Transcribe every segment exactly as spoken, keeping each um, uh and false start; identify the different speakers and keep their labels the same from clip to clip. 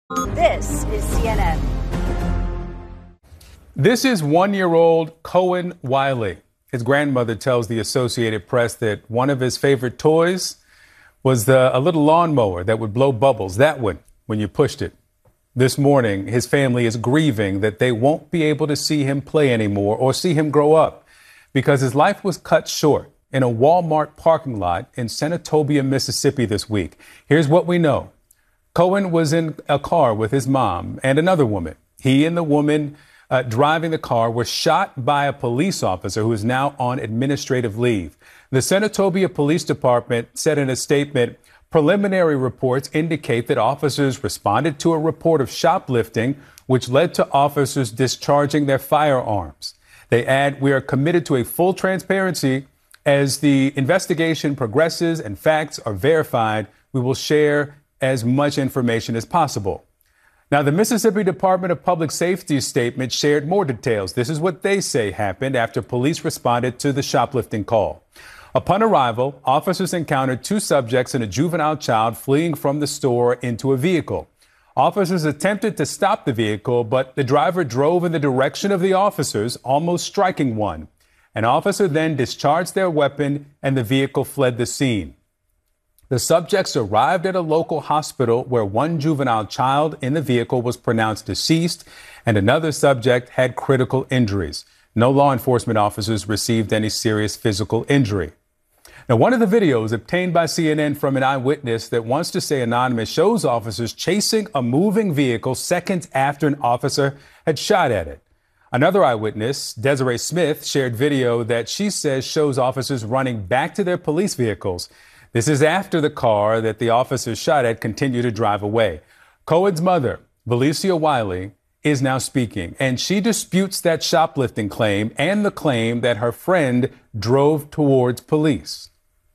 Speaker 1: This is C N N.
Speaker 2: This is one-year-old Cohen Wiley. His grandmother tells the Associated Press that one of his favorite toys was the, a little lawnmower that would blow bubbles, that one, when you pushed it. This morning, his family is grieving that they won't be able to see him play anymore or see him grow up because his life was cut short in a Walmart parking lot in Senatobia, Mississippi this week. Here's what we know. Cohen was in a car with his mom and another woman. He and the woman uh, driving the car were shot by a police officer who is now on administrative leave. The Senatobia Police Department said in a statement, preliminary reports indicate that officers responded to a report of shoplifting, which led to officers discharging their firearms. They add, we are committed to a full transparency. As the investigation progresses and facts are verified, we will share as much information as possible. Now, the Mississippi Department of Public Safety's statement shared more details. This is what they say happened after police responded to the shoplifting call. Upon arrival, officers encountered two subjects and a juvenile child fleeing from the store into a vehicle. Officers attempted to stop the vehicle, but the driver drove in the direction of the officers, almost striking one. An officer then discharged their weapon and the vehicle fled the scene. The subjects arrived at a local hospital where one juvenile child in the vehicle was pronounced deceased and another subject had critical injuries. No law enforcement officers received any serious physical injury. Now, one of the videos obtained by C N N from an eyewitness that wants to stay anonymous shows officers chasing a moving vehicle seconds after an officer had shot at it. Another eyewitness, Desiree Smith, shared video that she says shows officers running back to their police vehicles. This is after the car that the officers shot at continued to drive away. Cohen's mother, Valencia Wiley, is now speaking, and she disputes that shoplifting claim and the claim that her friend drove towards police.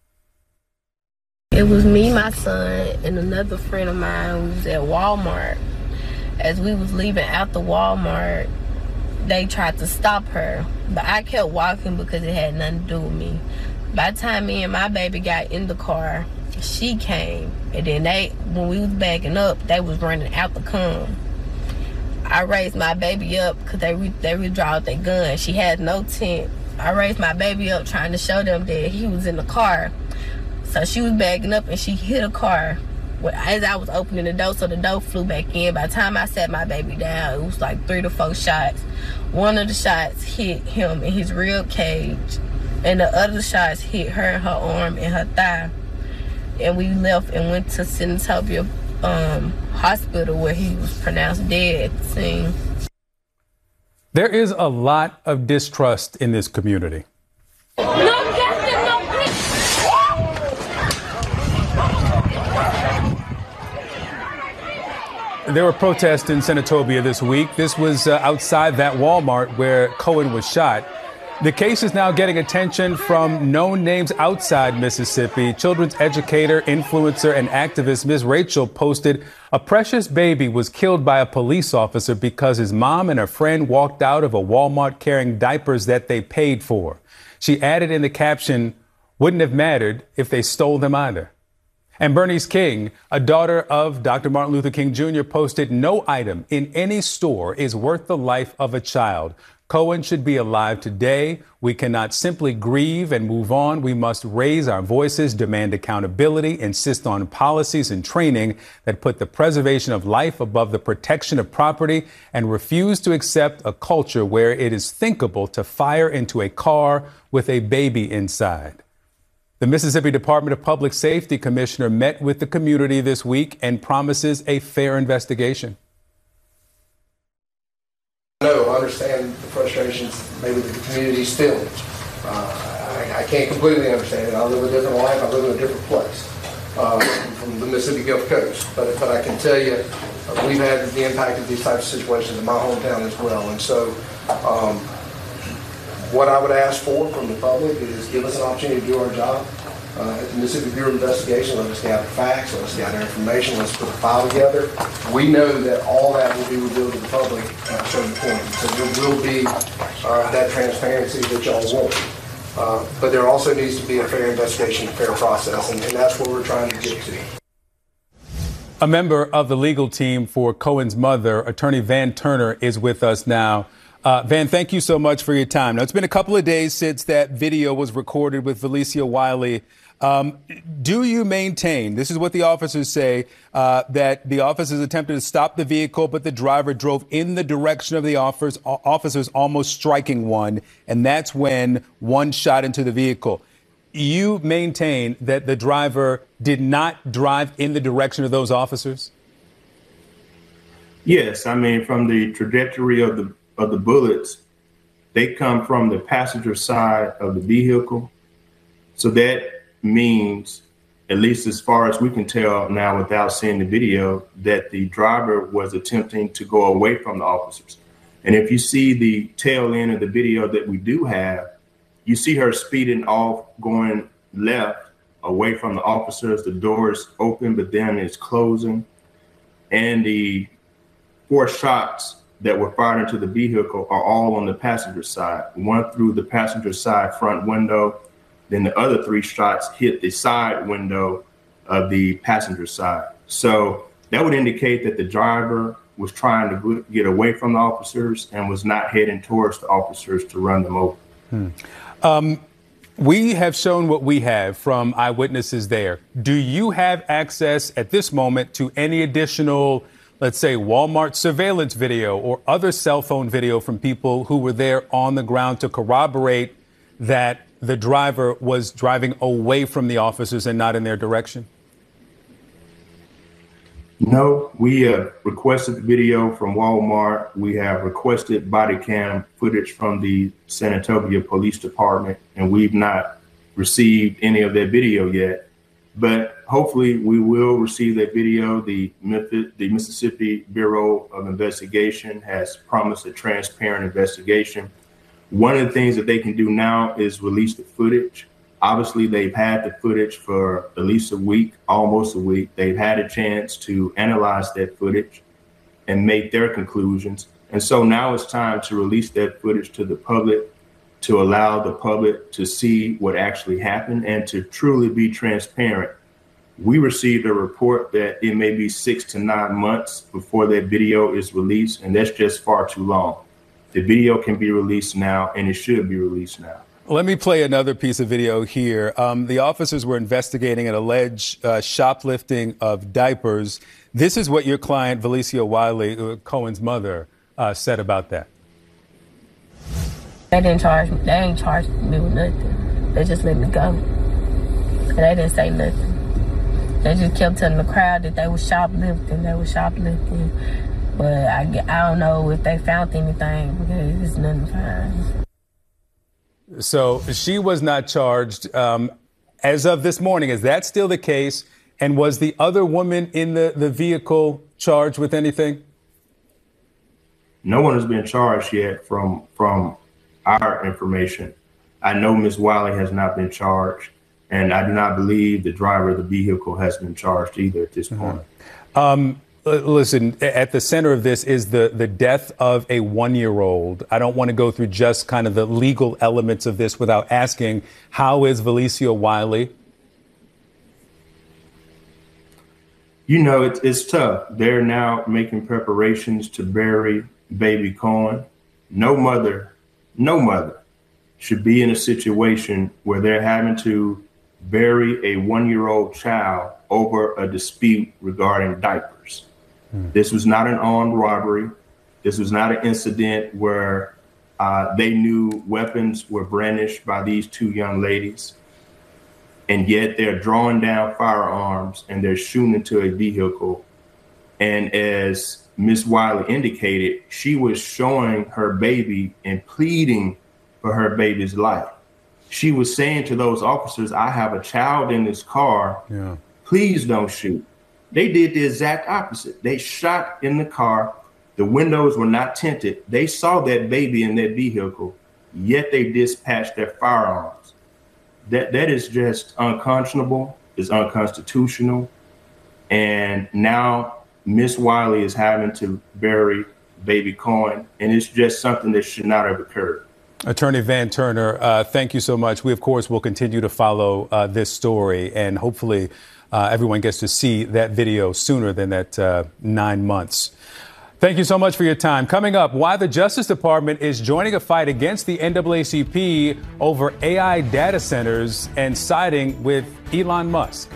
Speaker 3: It was me, my son, and another friend of mine who was at Walmart. As we was leaving out the Walmart, they tried to stop her, but I kept walking because it had nothing to do with me. By the time me and my baby got in the car, she came, and then they, when we was backing up, they was running out the come. I raised my baby up because they re, they withdrew their gun. She had no tent. I raised my baby up trying to show them that he was in the car. So she was backing up and she hit a car as I was opening the door, so the door flew back in. By the time I sat my baby down, it was like three to four shots. One of the shots hit him in his rib cage, and the other shots hit her in her arm and her thigh. And we left and went to Senatobia um, Hospital where he was pronounced dead at the scene.
Speaker 2: There is a lot of distrust in this community.
Speaker 3: No, Captain, no,
Speaker 2: There were protests in Senatobia this week. This was uh, outside that Walmart where Cohen was shot. The case is now getting attention from known names outside Mississippi. Children's educator, influencer, and activist Miz Rachel posted, a precious baby was killed by a police officer because his mom and her friend walked out of a Walmart carrying diapers that they paid for. She added in the caption, wouldn't have mattered if they stole them either. And Bernice King, a daughter of Doctor Martin Luther King Junior, posted, no item in any store is worth the life of a child. Cohen should be alive today. We cannot simply grieve and move on. We must raise our voices, demand accountability, insist on policies and training that put the preservation of life above the protection of property, and refuse to accept a culture where it is thinkable to fire into a car with a baby inside. The Mississippi Department of Public Safety Commissioner met with the community this week and promises a fair investigation.
Speaker 4: No, I understand the frustrations maybe the community's feeling. Uh, I, I can't completely understand it. I live a different life. I live in a different place uh, from the Mississippi Gulf Coast. But, but I can tell you uh, we've had the impact of these types of situations in my hometown as well. And so um, what I would ask for from the public is give us an opportunity to do our job. Uh, at the Mississippi Bureau of Investigation, let us gather facts, let us gather information, let's put a file together. We know that all that will be revealed to the public at a certain point. So there will be uh, that transparency that y'all want. Uh, but there also needs to be a fair investigation, a fair process, and, and that's what we're trying to get to.
Speaker 2: A member of the legal team for Cohen's mother, Attorney Van Turner, is with us now. Uh, Van, thank you so much for your time. Now, it's been a couple of days since that video was recorded with Valicia Wiley. Um, do you maintain, this is what the officers say, uh, that the officers attempted to stop the vehicle, but the driver drove in the direction of the officers, officers almost striking one, and that's when one shot into the vehicle? You maintain that the driver did not drive in the direction of those officers?
Speaker 5: Yes, I mean, from the trajectory of the of the bullets, they come from the passenger side of the vehicle. So that means, at least as far as we can tell now without seeing the video, that the driver was attempting to go away from the officers. And if you see the tail end of the video that we do have, you see her speeding off, going left away from the officers. The door is open, but then it's closing. And the four shots that were fired into the vehicle are all on the passenger side. One through the passenger side front window. Then the other three shots hit the side window of the passenger side. So that would indicate that the driver was trying to get away from the officers and was not heading towards the officers to run them over.
Speaker 2: Hmm. Um, we have shown what we have from eyewitnesses there. Do you have access at this moment to any additional, let's say, Walmart surveillance video or other cell phone video from people who were there on the ground to corroborate that the driver was driving away from the officers and not in their direction?
Speaker 5: No, we have requested the video from Walmart. We have requested body cam footage from the San Antonio Police Department, and we've not received any of that video yet. But hopefully we will receive that video. The, the Mississippi Bureau of Investigation has promised a transparent investigation. One of the things that they can do now is release the footage. Obviously, they've had the footage for at least a week, almost a week. They've had a chance to analyze that footage and make their conclusions. And so now it's time to release that footage to the public, to allow the public to see what actually happened and to truly be transparent. We received a report that it may be six to nine months before that video is released, and that's just far too long. The video can be released now, and it should be released now.
Speaker 2: Let me play another piece of video here. Um, the officers were investigating an alleged uh, shoplifting of diapers. This is what your client, Valicia Wiley, uh, Cohen's mother, uh, said about that.
Speaker 3: They didn't charge me. They ain't charged me with nothing. They just let me go. And they didn't say nothing. They just kept telling the crowd that they were shoplifting. They were shoplifting. But I, I don't know if they found anything because there's nothing to find.
Speaker 2: So she was not charged um, as of this morning. Is that still the case? And was the other woman in the, the vehicle charged with anything?
Speaker 5: No one has been charged yet from from our information. I know Miz Wiley has not been charged, and I do not believe the driver of the vehicle has been charged either at this point.
Speaker 2: Mm-hmm. Um, Listen, at the center of this is the, the death of a one-year-old. I don't want to go through just kind of the legal elements of this without asking, how is Valicia Wiley?
Speaker 5: You know, it's, it's tough. They're now making preparations to bury baby Cohen. No mother, no mother should be in a situation where they're having to bury a one-year-old child over a dispute regarding diapers. This was not an armed robbery. This was not an incident where uh, they knew weapons were brandished by these two young ladies. And yet they're drawing down firearms and they're shooting into a vehicle. And as Miz Wiley indicated, she was showing her baby and pleading for her baby's life. She was saying to those officers, I have a child in this car. Yeah. Please don't shoot. They did the exact opposite. They shot in the car. The windows were not tinted. They saw that baby in that vehicle, yet they dispatched their firearms. That that is just unconscionable, is unconstitutional. And now Miss Wiley is having to bury baby Cohen, and it's just something that should not have occurred.
Speaker 2: Attorney Van Turner, uh, thank you so much. We, of course, will continue to follow uh, this story and hopefully uh, everyone gets to see that video sooner than that uh, nine months. Thank you so much for your time. Coming up, why the Justice Department is joining a fight against the N double A C P over A I data centers and siding with Elon Musk.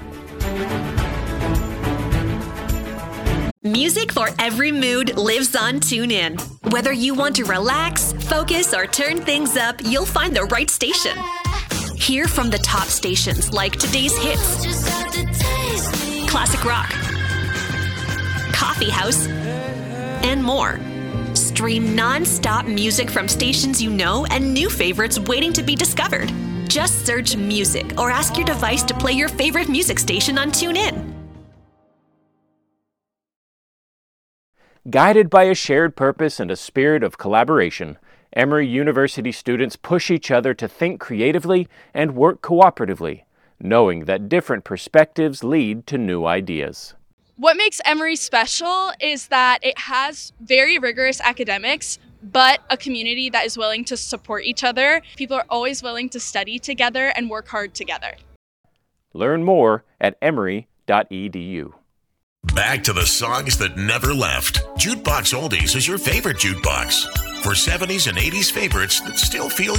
Speaker 6: Music for every mood lives on TuneIn. Whether you want to relax, focus, or turn things up, you'll find the right station. Hear from the top stations like today's hits, classic rock, coffee house, and more. Stream non-stop music from stations you know and new favorites waiting to be discovered. Just search music or ask your device to play your favorite music station on TuneIn.
Speaker 7: Guided by a shared purpose and a spirit of collaboration, Emory University students push each other to think creatively and work cooperatively, knowing that different perspectives lead to new ideas.
Speaker 8: What makes Emory special is that it has very rigorous academics, but a community that is willing to support each other. People are always willing to study together and work hard together.
Speaker 7: Learn more at emory dot e d u.
Speaker 9: Back to the songs that never left. Jukebox Oldies is your favorite jukebox for seventies and eighties favorites that still feel